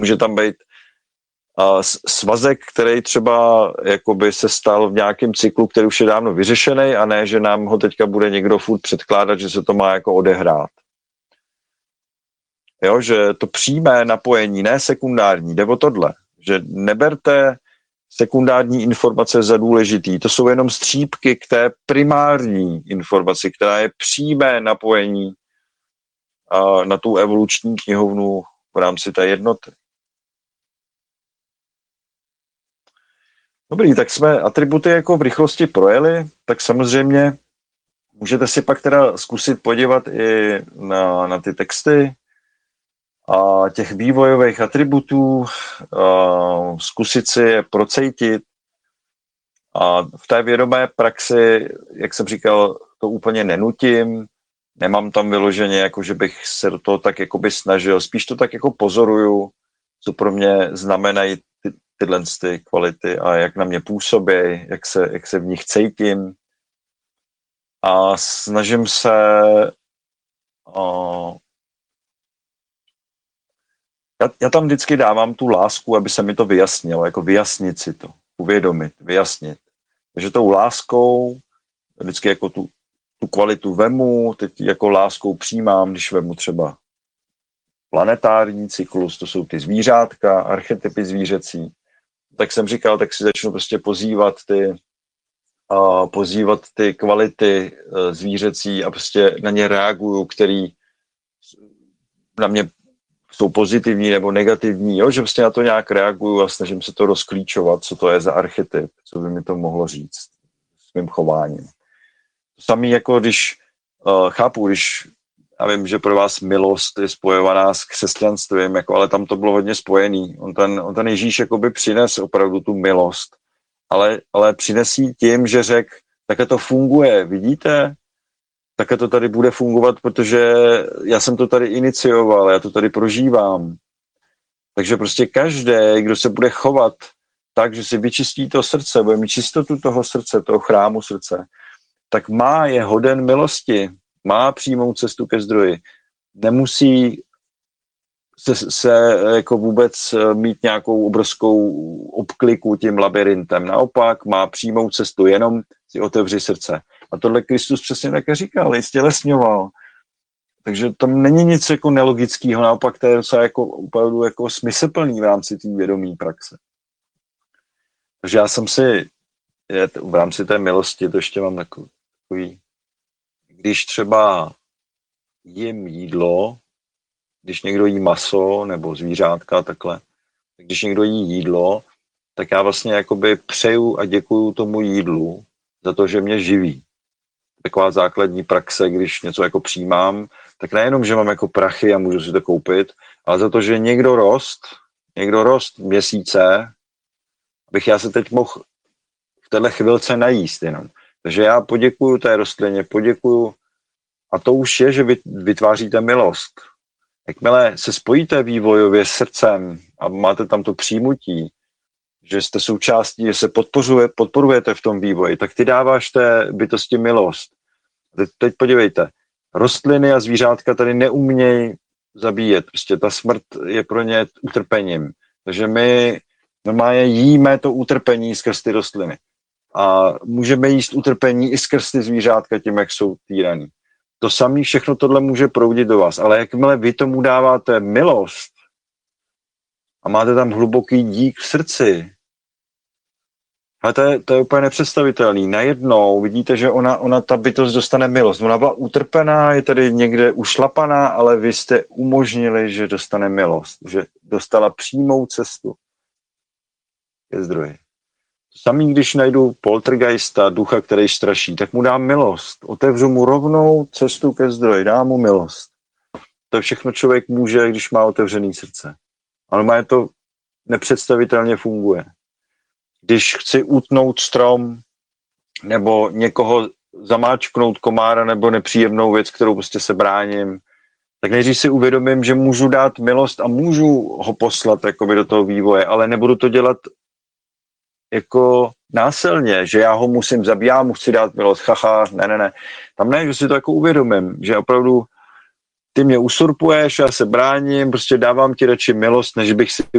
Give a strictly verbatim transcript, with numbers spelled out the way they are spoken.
může tam být uh, svazek, který třeba jakoby se stal v nějakém cyklu, který už je dávno vyřešený, a ne, že nám ho teďka bude někdo furt předkládat, že se to má jako odehrát. Jo, že to přímé napojení, ne sekundární, jde o tohle, že neberte sekundární informace za důležitý, to jsou jenom střípky k té primární informaci, která je přímé napojení uh, na tu evoluční knihovnu v rámci té jednoty. Dobrý, tak jsme atributy jako v rychlosti projeli, tak samozřejmě můžete si pak teda zkusit podívat i na, na ty texty a těch vývojových atributů, a zkusit si je procejtit. A v té vědomé praxi, jak jsem říkal, to úplně nenutím, nemám tam vyloženě, jako že bych se do toho tak jakoby snažil, spíš to tak jako pozoruju, co pro mě znamenají ty, tyhle ty kvality a jak na mě působí, jak se, jak se v nich cítím. A snažím se uh, já, já tam vždycky dávám tu lásku, aby se mi to vyjasnilo, jako vyjasnit si to, uvědomit, vyjasnit. Takže tou láskou vždycky jako tu, tu kvalitu vemu, teď jako láskou přijímám, když vemu třeba planetární cyklus, to jsou ty zvířátka, archetypy zvířecí, tak jsem říkal, tak si začnu prostě pozývat ty, uh, pozývat ty kvality uh, zvířecí a prostě na ně reaguju, který na mě jsou pozitivní nebo negativní, jo? Že prostě na to nějak reaguju a snažím se to rozklíčovat, co to je za archetyp, co by mi to mohlo říct svým chováním. To samé jako když uh, chápu, když já vím, že pro vás milost je spojovaná s křesťanstvím, jako, ale tam to bylo hodně spojený. On ten, on ten Ježíš jakoby přines opravdu tu milost, ale, ale přines ji tím, že řekl, také to funguje, vidíte? Také to tady bude fungovat, protože já jsem to tady inicioval, já to tady prožívám. Takže prostě každý, kdo se bude chovat tak, že si vyčistí to srdce, bude mít čistotu toho srdce, toho chrámu srdce, tak má, je hoden milosti, má přímou cestu ke zdroji. Nemusí se, se jako vůbec mít nějakou obrovskou obkliku tím labirintem. Naopak má přímou cestu, jenom si otevři srdce. A tohle Kristus přesně také říkal, i stělesňoval. Takže tam není nic jako nelogického, naopak to je docela jako opravdu jako smysluplný v rámci té vědomí praxe. Takže já jsem si v rámci té milosti, to ještě mám takový, když třeba jim jídlo, když někdo jí maso nebo zvířátka takhle, když někdo jí jídlo, tak já vlastně jakoby přeju a děkuju tomu jídlu za to, že mě živí. Taková základní praxe, když něco jako přijímám, tak nejenom, že mám jako prachy a můžu si to koupit, ale za to, že někdo rost, někdo rost měsíce, abych já se teď mohl v téhle chvilce najíst jenom. Takže já poděkuju té rostlině, poděkuju a to už je, že vy vytváříte milost. Jakmile se spojíte vývojově s srdcem a máte tam to přijímutí, že jste součástí, že se podporuje, podporujete v tom vývoji, tak ty dáváš té bytosti milost. Teď, teď podívejte, rostliny a zvířátka tady neumějí zabíjet. Prostě ta smrt je pro ně utrpením. Takže my normálně jíme to utrpení skrz ty rostliny. A můžeme jíst utrpení i skrz ty zvířátka tím, jak jsou týraný. To samé všechno tohle může proudit do vás. Ale jakmile vy tomu dáváte milost a máte tam hluboký dík v srdci, ale to je, to je úplně nepředstavitelný. Najednou vidíte, že ona, ona ta bytost dostane milost. Ona byla utrpená, je tady někde ušlapaná, ale vy jste umožnili, že dostane milost. Že dostala přímou cestu ke zdroji. To samý, když najdu poltergeista, ducha, který straší, tak mu dám milost. Otevřu mu rovnou cestu ke zdroji, dám mu milost. To všechno člověk může, když má otevřený srdce. Ale má to nepředstavitelně funguje. Když chci utnout strom, nebo někoho zamáčknout komára, nebo nepříjemnou věc, kterou prostě se bráním, tak nejdřív si uvědomím, že můžu dát milost a můžu ho poslat jakoby do toho vývoje, ale nebudu to dělat jako násilně, že já ho musím zabít, já mu chci dát milost, haha, ne, ne, ne. Tam ne, že si to jako uvědomím, že opravdu ty mě usurpuješ, já se bráním, prostě dávám ti radši milost, než bych si